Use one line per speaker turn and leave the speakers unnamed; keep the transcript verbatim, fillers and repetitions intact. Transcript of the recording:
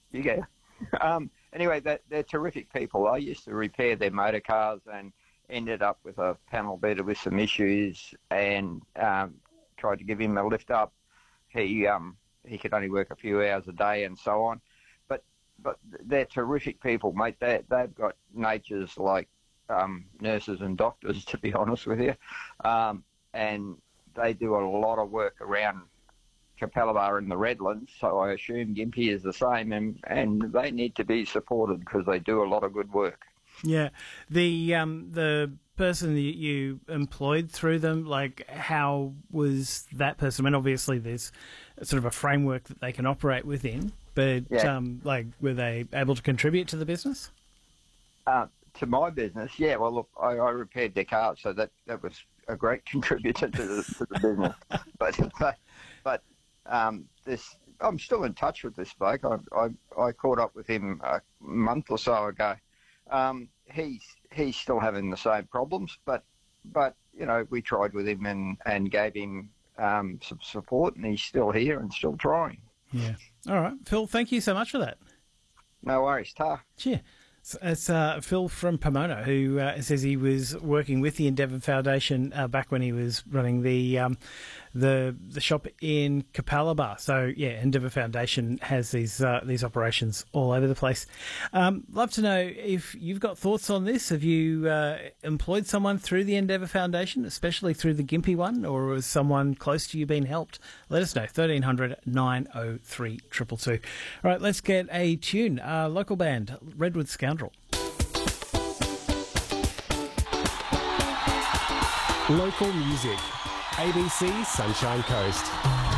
You go. Um, anyway, they're, they're terrific people. I used to repair their motor cars and ended up with a panel beater with some issues, and um, tried to give him a lift up. He um, he could only work a few hours a day and so on. But but they're terrific people, mate. They, they've got natures like um, nurses and doctors, to be honest with you. Um, and they do a lot of work around Capalaba in the Redlands, so I assume Gympie is the same, and, and they need to be supported because they do a lot of good work.
Yeah. The um, the person that you employed through them, like, how was that person? I mean, obviously there's sort of a framework that they can operate within, but
Yeah.
um, like, were they able to contribute to the business?
Uh, to my business, yeah, well, look, I, I repaired their cars, so that, that was a great contributor to the, to the business. But, but, but um, this, I'm still in touch with this bloke. I, I, I caught up with him a month or so ago. Um, he's he's still having the same problems, but but you know, we tried with him and, and gave him um, some support, and he's still here and still trying.
Yeah. All right, Phil. Thank you so much for that.
No worries, Ta.
Cheers. It's uh, Phil from Pomona, who uh, says he was working with the Endeavour Foundation uh, back when he was running the um, the the shop in Capalaba. So yeah, Endeavour Foundation has these uh, these operations all over the place. Um, love to know if you've got thoughts on this. Have you uh, employed someone through the Endeavour Foundation, especially through the Gympie one, or has someone close to you been helped? Let us know. thirteen hundred nine oh three two two two. All right, let's get a tune. Uh, local band, Redwood Scoundrel.
Local music. A B C Sunshine Coast.